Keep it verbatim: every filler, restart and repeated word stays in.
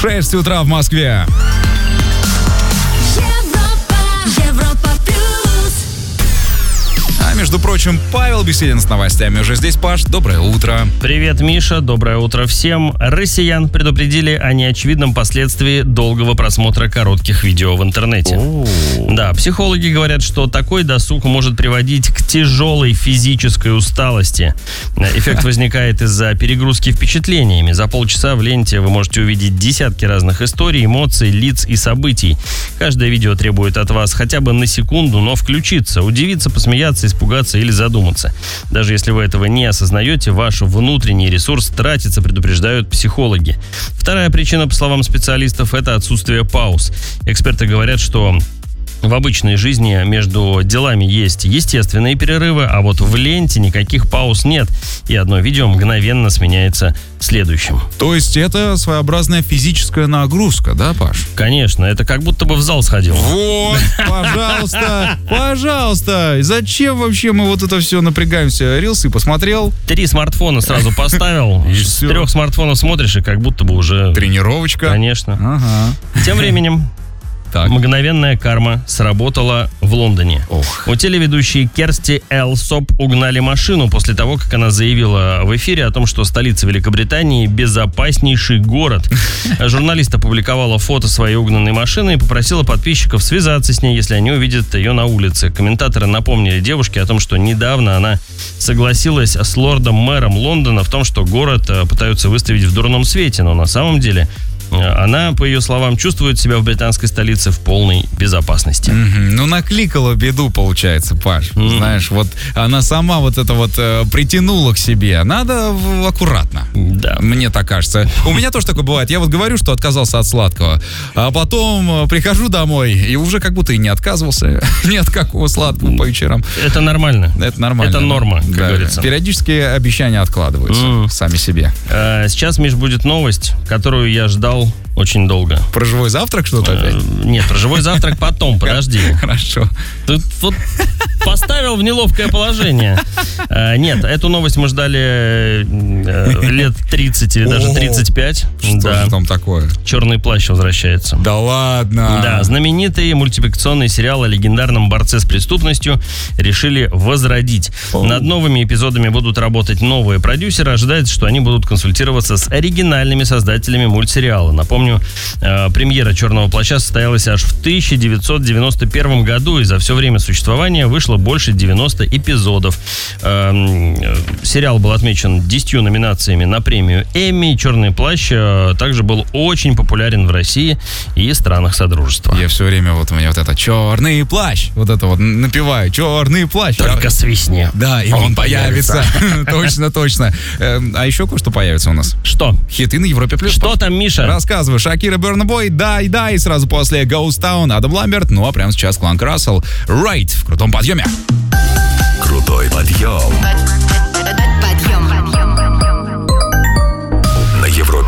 шесть утра в Москве. Между прочим, Павел Беседин с новостями. Уже здесь, Паш. Доброе утро. Привет, Миша. Доброе утро всем. Россиян предупредили о неочевидном последствии долгого просмотра коротких видео в интернете. О-о-о. Да, психологи говорят, что такой досуг может приводить к тяжелой физической усталости. Эффект возникает из-за перегрузки впечатлениями. За полчаса в ленте вы можете увидеть десятки разных историй, эмоций, лиц и событий. Каждое видео требует от вас хотя бы на секунду, но включиться, удивиться, посмеяться, испугаться или задуматься. Даже если вы этого не осознаете, ваш внутренний ресурс тратится, предупреждают психологи. Вторая причина, по словам специалистов, это отсутствие пауз. Эксперты говорят, что в обычной жизни между делами есть естественные перерывы, а вот в ленте никаких пауз нет, и одно видео мгновенно сменяется следующим. То есть это своеобразная физическая нагрузка, да, Паш? Конечно, это как будто бы в зал сходил. Вот, пожалуйста, пожалуйста. Зачем вообще мы вот это все напрягаемся? Рилсы посмотрел? Три смартфона сразу поставил, с трех смартфонов смотришь, и как будто бы уже... Тренировочка. Конечно. Ага. Тем временем... Так. Мгновенная карма сработала в Лондоне. Ох. У телеведущей Керсти Элсоп угнали машину после того, как она заявила в эфире о том, что столица Великобритании – безопаснейший город. Журналист опубликовала фото своей угнанной машины и попросила подписчиков связаться с ней, если они увидят ее на улице. Комментаторы напомнили девушке о том, что недавно она согласилась с лордом-мэром Лондона в том, что город пытаются выставить в дурном свете, но на самом деле... Она, по ее словам, чувствует себя в британской столице в полной безопасности. Mm-hmm. Ну, накликала беду, получается, Паш. Mm-hmm. Знаешь, вот она сама вот это вот э, притянула к себе. Надо в- аккуратно. Да. Мне так кажется. У меня тоже такое бывает. Я вот говорю, что отказался от сладкого, а потом прихожу домой и уже как будто и не отказывался. Ни от какого сладкого по вечерам. Это нормально. Это нормально. Это норма, как да. говорится. Периодически обещания откладываются mm. сами себе. А, сейчас, Миш, будет новость, которую я ждал очень долго. Про живой завтрак что-то опять? Нет, про живой завтрак потом, подожди. Хорошо. Ты вот поставил в неловкое положение. А, нет, эту новость мы ждали э, лет тридцать или даже тридцать пять. Что да. же там такое? «Черный плащ» возвращается. Да ладно? Да, знаменитый мультипликационный сериал о легендарном борце с преступностью решили возродить. О. Над новыми эпизодами будут работать новые продюсеры. Ожидается, что они будут консультироваться с оригинальными создателями мультсериала. Напомню, э, премьера «Черного плаща» состоялась аж в тысяча девятьсот девяносто первом году, и за все время существования вышло больше девяноста эпизодов. Э, э, сериал был отмечен десятью номинациями на премию Эмми. «Черный плащ» э, также был очень популярен в России и странах Содружества. Я все время вот у меня вот это «Черный плащ», вот это вот напеваю «Черный плащ». Только свистни. Да, и он, он появится. Точно, точно. А еще кое-что появится у нас. Что? Хиты на Европе плюс. Что там, Миша? Рассказываю. Шакира, Burna Boy, дай, дай. Сразу после Ghost Town, Адам Ламберт. Ну а прямо сейчас Кланк Рассел. Right в крутом подъеме. Крутой подъем.